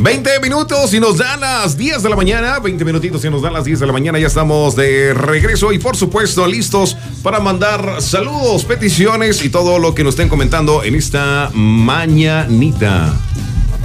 20 minutos y nos dan las 10 de la mañana. 20 minutitos y nos dan las 10 de la mañana. Ya estamos de regreso y por supuesto listos para mandar saludos, peticiones y todo lo que nos estén comentando en esta mañanita.